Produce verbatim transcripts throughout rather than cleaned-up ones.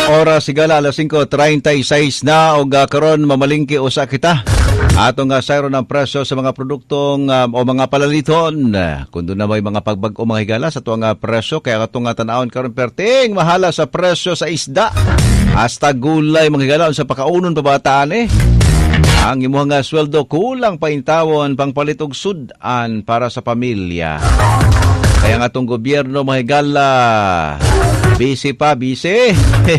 Oras sigala alas singko treinta y seis na o karon mamalingki usa kita. Atong nga sayro ng presyo sa mga produktong um, o mga palaliton. Kung doon na may mga pagbag-o mga higala sa tuwang uh, presyo, kaya katong nga tanawon karon perting mahala sa presyo sa isda. Hasta gulay mga higala sa pakaunon pabataan eh. Ang imuhang nga sweldo kulang pa intawon pang palit og sudan para sa pamilya. Kaya nga itong gobyerno mga higala, busy pa, busy.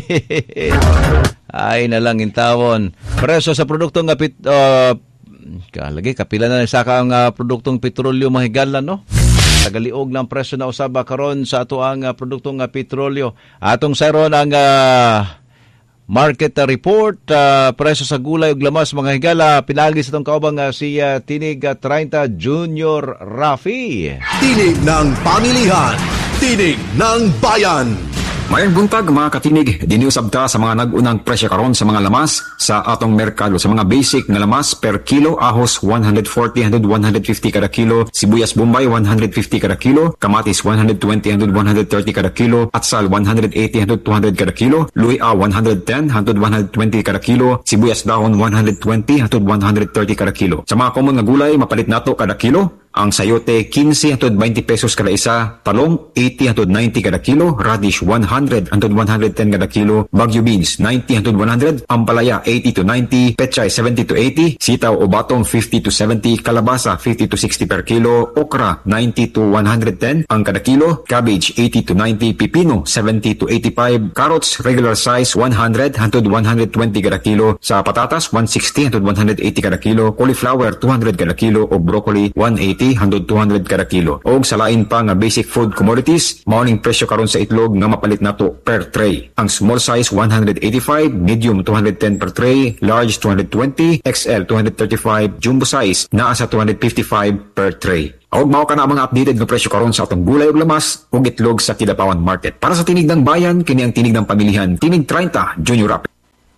Ay na lang intawon. Presyo sa produktong nga pit, uh, kalagi, kapila na saka ang uh, produktong petrolyo mga higala, no? Tagaliog ng presyo na usaba karon sa ato ang uh, produktong uh, petrolyo. Atong sayron ang uh, market uh, report, uh, presyo sa gulay ug lamas mga higala, pinagi sa itong kaubang uh, si uh, Tinig uh, thirty Junior Rafi. Tinig ng Pamilihan, Tinig ng Bayan. Mayang buntag mga katinig, diniusab ta sa mga nag-unang presyo karon sa mga lamas sa atong merkado. Sa mga basic na lamas per kilo, ahos one forty hangtod one fifty kada kilo, sibuyas bombay one fifty kada kilo, kamatis one twenty hangtod one thirty kada kilo, atsal one eighty hangtod two hundred kada kilo, luya one ten hangtod one twenty kada kilo, sibuyas dahon one twenty hangtod one thirty kada kilo. Sa mga common nga gulay, mapalit nato kada kilo. Ang sayote fifteen hangtod twenty pesos kada isa, talong eighty hangtod ninety kada kilo, radish one hundred hangtod one ten kada kilo, bagyo beans ninety hangtod one hundred, ampalaya eighty to ninety, pechay seventy to eighty, sitaw o batong fifty to seventy, kalabasa fifty to sixty per kilo, okra ninety to one ten ang kada kilo, cabbage eighty to ninety, pipino seventy to eighty-five, carrots regular size one hundred hangtod one twenty kada kilo, sa patatas one sixty hangtod one eighty kada kilo, cauliflower two hundred kada kilo o broccoli one eighty hangtod two hundred kada kilo. Og sa lain pa nga basic food commodities, morning presyo karon sa itlog nga mapalit nato per tray. Ang small size one eighty-five, medium two ten per tray, large two twenty, X L two thirty-five, jumbo size naa sa two fifty-five per tray. Og mao kana mga updated nga presyo karon sa atong gulay ug lamas ug itlog sa Kidapawan Market. Para sa Tinig ng Bayan, kini ang Tinig ng Pamilihan, Tinig thirty Junior Rapi.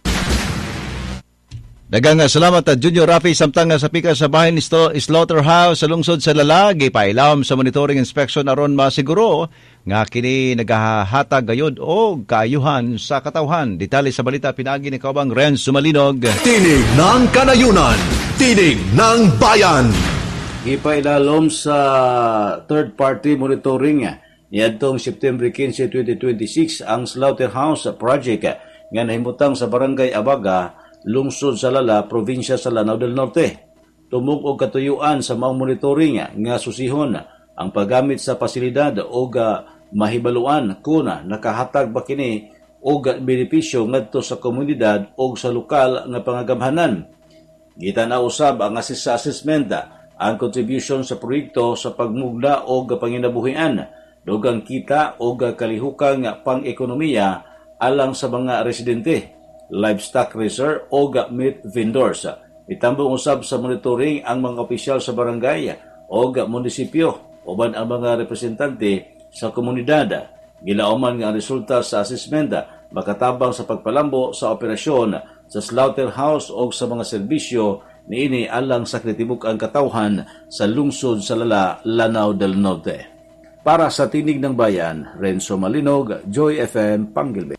Dagang salamat at Junior Rafi samtang sa pika sa bahay ni Slaughterhouse sa lungsod sa Lalag, ipailawom sa monitoring inspection aron masiguro nga kini nagahatag gayud o kaayuhan sa katawhan. Detalye sa balita pinagi ni kaubang Renz Sumalinog. Tinig ng Kanayunan, Tinig ng Bayan. Ipailalom sa third party monitoring niadtong September fifteen, twenty twenty-six ang Slaughterhouse project nga nahimutang sa Barangay Abaga, lungsod sa Lala, probinsya sa Lanao del Norte. Tumog og katuyuan sa maong monitoring nga susihon ang paggamit sa pasilidad o mahibaluan kung nakahatag ba kini og benepisyo ngadto sa komunidad o sa lokal nga pangagamhanan. Gita na usab ang assess assessment ang contribution sa proyekto sa pagmugna o panginabuhian, dugang kita o kalihukang pang-ekonomiya alang sa mga residente, livestock raiser o meat vendors. Itambong usab sa monitoring ang mga opisyal sa barangay o munisipyo uban ang mga representante sa komunidad. Gilauman nga ang resulta sa assessment makatabang sa pagpalambo sa operasyon sa slaughterhouse o sa mga serbisyo niini alang sa kritibuk-ang katawhan sa lungsod sa Lala, Lanao del Norte. Para sa Tinig ng Bayan, Renzo Malinog, Joy F M, Panggilbe.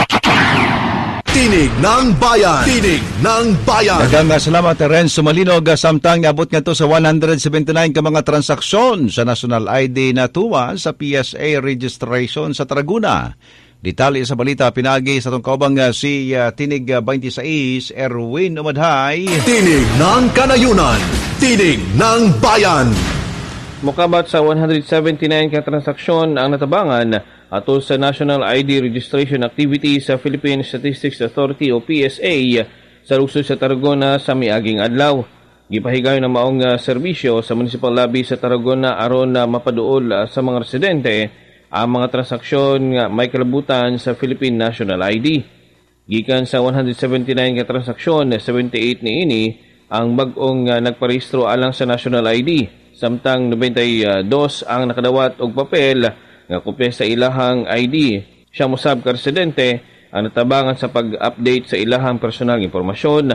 Tinig ng Bayan, Tinig ng Bayan. Dagang salamat Renzo Malinog samtang niabot nga to sa one seventy-nine ka mga transaksyon sa National I D na tuwa sa P S A registration sa Tarragona. Detalye sa balita pinagi sa tong kaubang si uh, Tinig uh, twenty-six Erwin Umadhay. Tinig ng Kanayunan, Tinig ng Bayan. Mukabat sa one seventy-nine ka transaksyon ang natabangan atol sa National I D Registration Activity sa Philippine Statistics Authority o P S A sa lungsod sa Tarragona sa miaging adlaw. Gipahigayon na maong uh, serbisyo sa Municipal Lobby sa Tarragona aron na uh, mapaduol uh, sa mga residente ang mga transaksyon nga may kalabutan sa Philippine National I D. Gikan sa one seventy-nine ka transaksyon, seventy-eight ni ini ang bag-ong uh, nagparehistro alang sa National I D, samtang ninety-two ang nakadawat og papel nga kopya sa ilahang I D. Siya mosab ka residente ang natabangan sa pag-update sa ilahang personal impormasyon.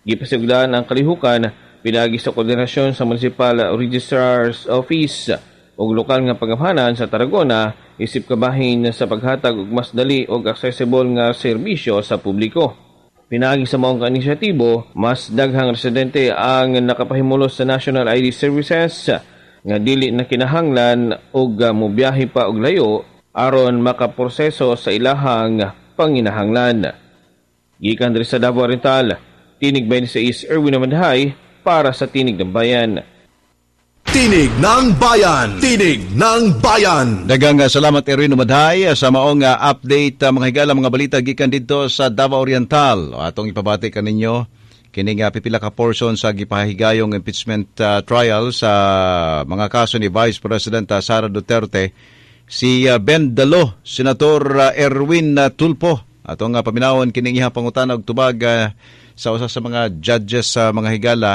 Gipasigdan ang kalihukan pinagi sa koordinasyon sa Municipal Registrar's Office ug lokal nga paggamhanan sa Tarragona isip kabahin sa paghatag og mas dali ug accessible nga serbisyo sa publiko. Pinaagi sa maong inisyatibo, mas daghang residente ang nakapahimulos sa National I D Services nga dili na kinahanglan og mobiyahe pa og layo aron makaproseso sa ilahang panginahanglan. Gikan diri sa Davao Oriental, Tinig twenty-six Erwin Amanday para sa Tinig ng Bayan. Tinig ng Bayan! Tinig ng Bayan! Daghang salamat Erwin Umadhay sa maong uh, update uh, mga higala mga balita gikan dito sa Davao Oriental. Atong ipabati kaninyo kining uh, pipila ka portion sa gipahigayong impeachment uh, trial sa mga kaso ni Vice President uh, Sara Duterte. Si uh, Ben Dalo, Senator uh, Erwin uh, Tulpo. Atong uh, paminawon kining iha pangutana og tubag uh, sa usa sa mga judges sa uh, mga higala.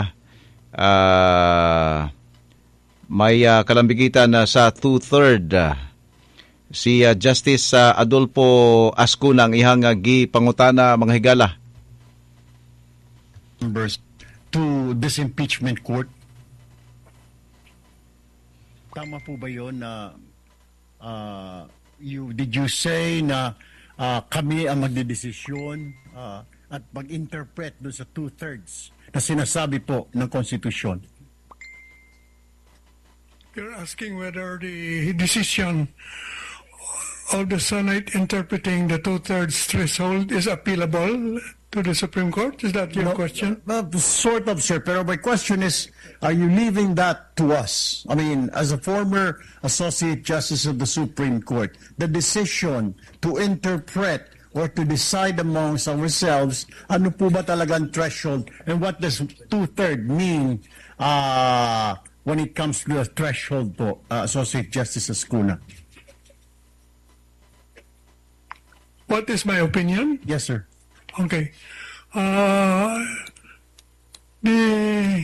Uh, may uh, kalambigitan uh, sa two-third. Uh, si uh, Justice uh, Adolfo Ascuna ang ihang uh, gipangutana mga higala. Members to this impeachment court. Tama po ba yun na uh, you, did you say na uh, kami ang magdedesisyon uh, at mag-interpret doon sa two-thirds na sinasabi po ng konstitusyon? You're asking whether the decision of the Senate interpreting the two-thirds threshold is appealable to the Supreme Court? Is that your No, question? uh, sort of, sir. Pero my question is, are you leaving that to us? I mean, as a former Associate Justice of the Supreme Court, the decision to interpret or to decide amongst ourselves, ano po ba talagang threshold and what does two-third mean uh, when it comes to the threshold po, uh, Associate Justice Ascuna? What is my opinion? Yes, sir. Okay. Uh, the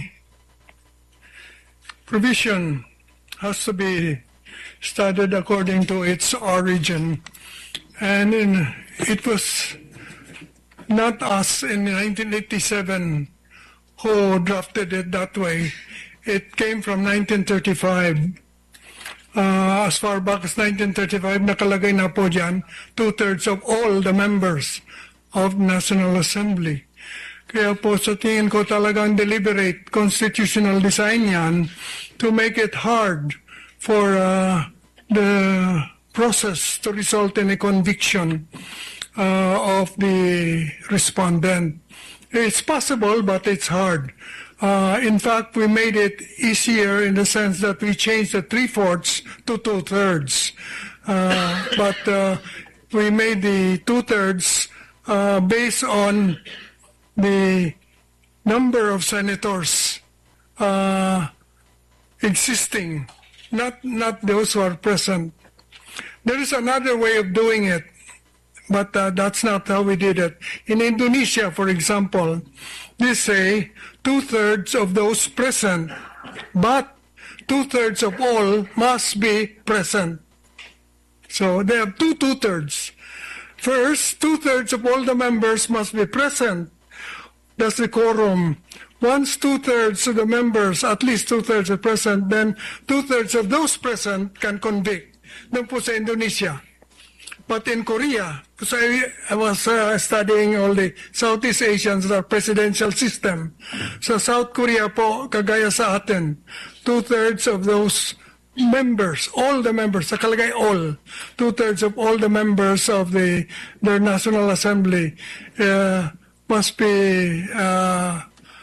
provision has to be studied according to its origin. And in, it was not us in nineteen eighty-seven who drafted it that way. It came from nineteen thirty-five. Uh, as far back as nineteen thirty-five, nakalagay na po dyan, two-thirds of all the members of National Assembly. Kaya po sa tingin ko talagang deliberate constitutional design yan to make it hard for uh, the process to result in a conviction uh, of the respondent. It's possible, but it's hard. Uh, in fact, we made it easier in the sense that we changed the three-fourths to two-thirds. Uh, but uh, we made the two-thirds uh, based on the number of senators uh, existing, not, not those who are present. There is another way of doing it, but uh, that's not how we did it. In Indonesia, for example, they say two-thirds of those present, but two-thirds of all must be present. So they have two two-thirds. First, two-thirds of all the members must be present. That's the quorum. Once two-thirds of the members, at least two-thirds are present, then two-thirds of those present can convict. Doon po sa Indonesia. But in Korea, because I, I was uh, studying all the Southeast Asians, the presidential system. Sa South Korea po, kagaya sa atin, two-thirds of those members, all the members, nakalagay all, two-thirds of all the members of the their National Assembly uh, must be, uh,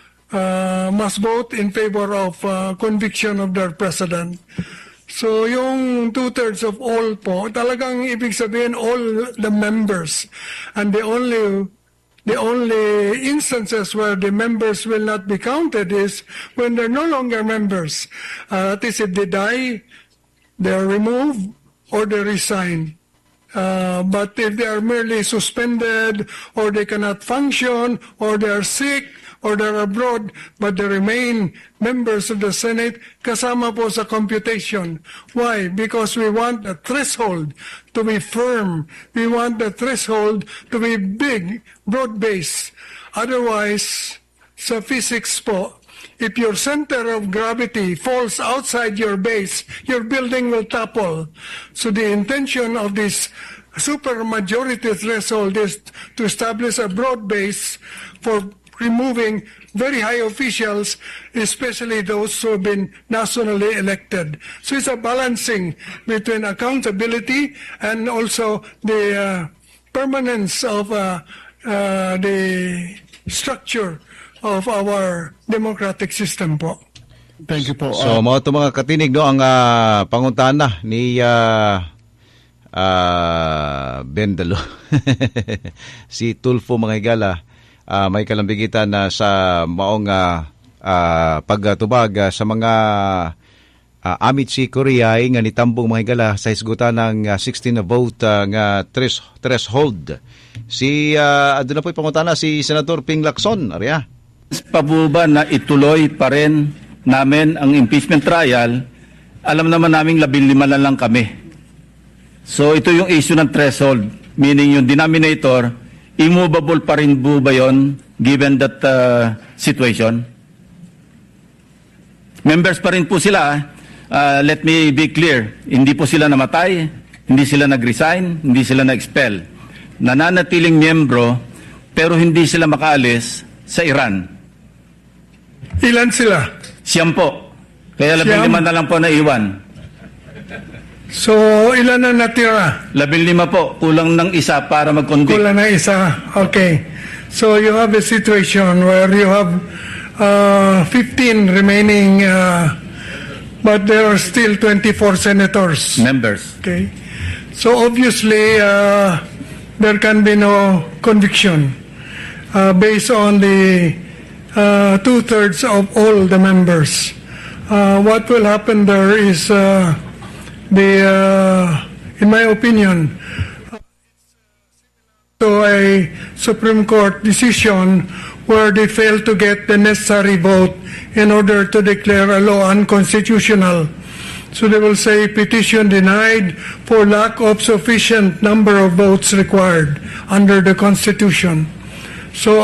uh, must vote in favor of uh, conviction of their president. So yung two-thirds of all po, talagang ibig sabihin all the members. And the only the only instances where the members will not be counted is when they're no longer members. Uh, that is if they die, they're removed, or they resign. Uh, but if they are merely suspended, or they cannot function, or they are sick, or they're abroad, but they remain members of the Senate, kasama po sa computation. Why? Because we want the threshold to be firm. We want the threshold to be big, broad-based. Otherwise, sa physics po, If your center of gravity falls outside your base, your building will topple. So the intention of this supermajority threshold is to establish a broad base for removing very high officials, especially those who have been nationally elected. So it's a balancing between accountability and also the uh, permanence of uh, uh, the structure of our democratic system po. Thank you po. So, mo ito mga katinig, no, ang uh, panguntahan na ni uh, uh, Bendalo. Si Tulfo mga higala, uh, may kalambigitan na sa maong uh, uh, pagtubag uh, sa mga uh, amit si Korea nga nitambong mga higala sa hisgutan ng uh, sixteen na vote uh, nga tres, threshold. Si, uh, doon na po'y panguntahan na si Senator Ping Lacson, Arya. Pa po ba na ituloy pa rin namin ang impeachment trial? Alam naman naming labing lima na lang kami. So ito yung issue ng threshold, meaning yung denominator, immovable pa rin po ba yun given that uh, situation? Members pa rin po sila. Uh, let me be clear, hindi po sila namatay, hindi sila nag-resign, hindi sila na-expel. Nananatiling miyembro pero hindi sila makaalis sa Iran. Ilan sila? Siyam po. Kaya labing lima na lang po na iwan. So, ilan na natira? Labing lima po. Kulang ng isa para mag-convict. Kulang na isa. Okay. So, you have a situation where you have uh, fifteen remaining, uh, but there are still twenty-four senators. Members. Okay. So, obviously, uh, there can be no conviction uh, based on the uh, two-thirds of all the members. Uh, what will happen there is uh, the, uh, in my opinion, to a Supreme Court decision where they fail to get the necessary vote in order to declare a law unconstitutional. So they will say petition denied for lack of sufficient number of votes required under the Constitution. So